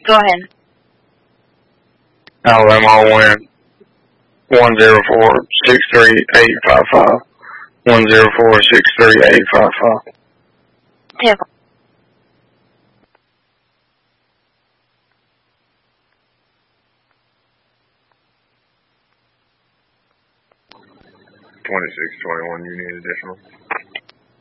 Go ahead. Alabama will win 104-63855. 104-63855. Tampa. $26-21. You need additional.